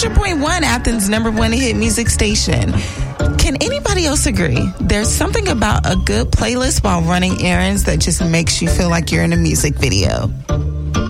100.1, Athens' #1 hit music station. Can anybody else agree? There's something about a good playlist while running errands that just makes you feel like you're in a music video.